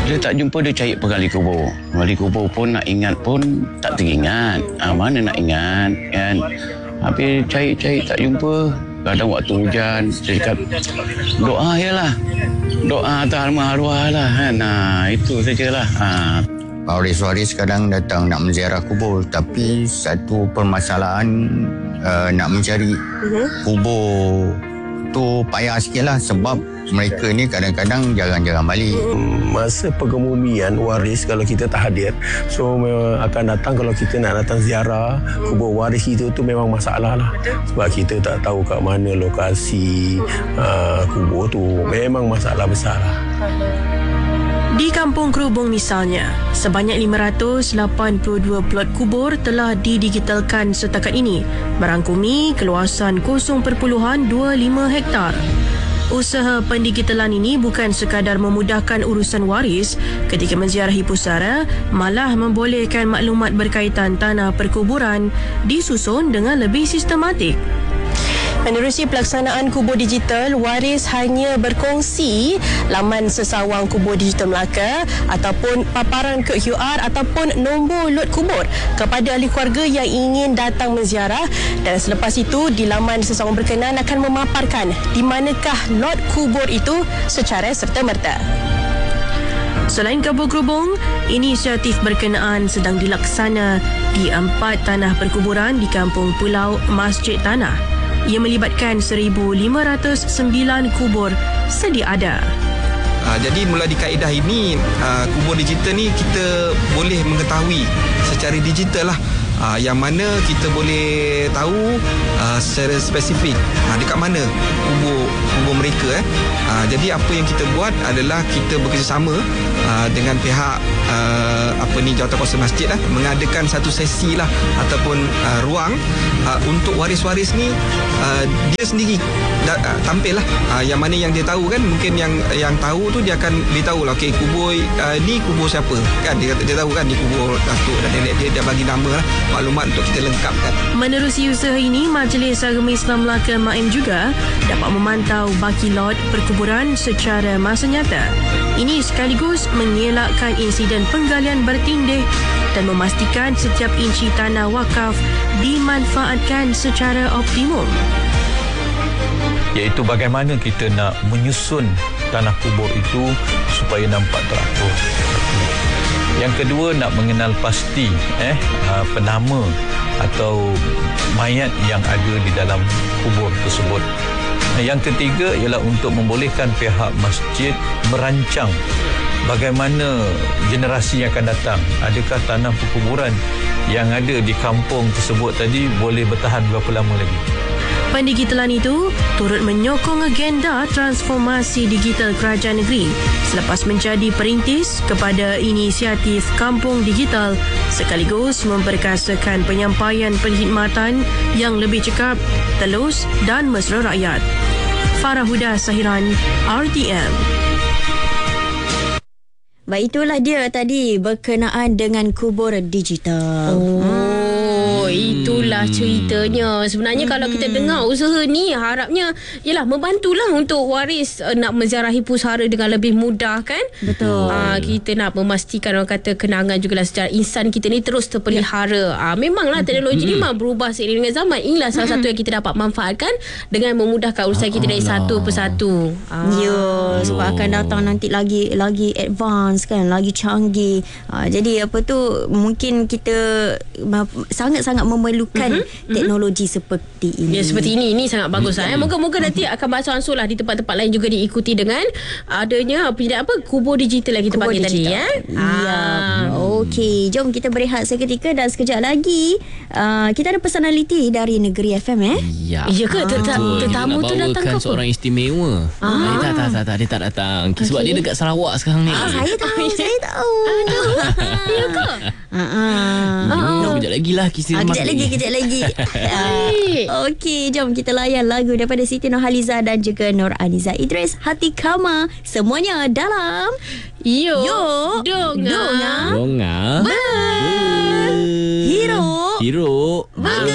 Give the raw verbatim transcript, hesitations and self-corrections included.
Dia tak jumpa, dia cari pegali kubur. Pegali kubur pun nak ingat pun tak teringat. Ha, mana nak ingat kan. Habis cari-cari tak jumpa. Kadang waktu hujan, dia cakap doa je lah. Doa atas almarhum arwah lah kan. Nah, itu sajalah. Ha. Waris-waris kadang datang nak menziarah kubur, tapi satu permasalahan uh, nak mencari uh-huh. kubur tu payah sikit lah, sebab mereka ni kadang-kadang jarang-jarang balik. Masa pengemumian waris kalau kita tak hadir, so akan datang kalau kita nak datang ziarah kubur waris itu tu memang masalah lah. Sebab kita tak tahu kat mana lokasi uh, kubur tu, memang masalah besar lah. Di Kampung Kerubung misalnya, sebanyak lima ratus lapan puluh dua plot kubur telah didigitalkan setakat ini, merangkumi keluasan kosong perpuluhan dua lima hektar. Usaha pendigitalan ini bukan sekadar memudahkan urusan waris ketika menziarahi pusara, malah membolehkan maklumat berkaitan tanah perkuburan disusun dengan lebih sistematik. Menerusi pelaksanaan kubur digital, waris hanya berkongsi laman sesawang kubur digital Melaka ataupun paparan kod Q R ataupun nombor lot kubur kepada ahli keluarga yang ingin datang menziarah, dan selepas itu di laman sesawang berkenaan akan memaparkan di manakah lot kubur itu secara serta-merta. Selain Kampung Kerubung, inisiatif berkenaan sedang dilaksana di empat tanah perkuburan di Kampung Pulau Masjid Tanah. Ia melibatkan seribu lima ratus sembilan kubur sedia ada. Uh, jadi mula di kaedah ini, uh, kubur digital ni kita boleh mengetahui secara digital lah. Uh, yang mana kita boleh tahu uh, secara spesifik uh, dekat mana kubur kubur mereka eh. Uh, jadi apa yang kita buat adalah kita bekerjasama uh, dengan pihak uh, apa ni Jawatankuasa Masjid lah, mengadakan satu sesi lah ataupun uh, ruang uh, untuk waris-waris ni uh, dia sendiri da, uh, tampil lah. Uh, yang mana yang dia tahu kan, mungkin yang yang tahu tu dia akan beritahu lah, okey kubur uh, ni kubur siapa kan, dia, dia tahu kan ni kubur datuk dan nenek dia, dia bagi nama lah, maklumat untuk kita lengkapkan. Menerusi usaha ini, Majlis Agama Islam Melaka M A I M juga dapat memantau baki lot perkuburan secara masa nyata. Ini sekaligus mengelakkan insiden penggalian bertindih dan memastikan setiap inci tanah wakaf dimanfaatkan secara optimum. Iaitu bagaimana kita nak menyusun tanah kubur itu supaya nampak teratur. Yang kedua, nak mengenal pasti eh penama atau mayat yang ada di dalam kubur tersebut. Yang ketiga ialah untuk membolehkan pihak masjid merancang bagaimana generasi yang akan datang. Adakah tanah perkuburan yang ada di kampung tersebut tadi boleh bertahan berapa lama lagi? Pendigitalan itu turut menyokong agenda transformasi digital kerajaan negeri selepas menjadi perintis kepada inisiatif Kampung Digital, sekaligus memperkasakan penyampaian perkhidmatan yang lebih cekap, telus dan mesra rakyat. Farah Huda Sahiran, R T M. Baik, itulah dia tadi berkenaan dengan kubur digital. Oh. Oh, itulah ceritanya. Sebenarnya hmm. kalau kita dengar usaha ni, harapnya ialah membantulah untuk waris uh, nak menziarahi pusara dengan lebih mudah kan. Betul. Uh, kita nak memastikan, orang kata, kenangan jugalah sejarah insan kita ni terus terpelihara. Ya. Uh, memanglah teknologi hmm. ni memang berubah seiring dengan zaman. Inilah salah satu yang kita dapat manfaatkan dengan memudahkan urusan kita dari satu persatu. Uh. Ya, sebab akan datang nanti lagi lagi advance kan, lagi canggih. Uh, jadi apa tu, mungkin kita sangat-sangat memerlukan mm-hmm. teknologi mm-hmm. seperti ini. Ya, seperti ini. Ini sangat bagus mm-hmm. lah. Moga-moga nanti akan beransur-ansur lah di tempat-tempat lain juga diikuti dengan adanya apa, apa kubur digital yang kita kubur panggil digital. tadi. Ya. Ya. Okey, jom kita berehat seketika dan sekejap lagi uh, kita ada personaliti dari Negeri F M eh. Ya. Ya ke? Tetamu tu datang ke apa? Seorang istimewa. Ah. Tak, tak, tak, tak. Dia tak datang. Okay. Sebab dia dekat Sarawak sekarang ni. Ah, saya tahu, saya tahu. Aduh. Ya ke? Ha ah. Kejap lagi lah kisah. Ah, kejap lagi, kejap lagi. uh, Okey, jom kita layan lagu daripada Siti Nurhaliza dan juga Nur Aniza Idris, Hati Kama. Semuanya dalam Yo, Yo Donga Donga Donga Ber Hero Hero Bangga.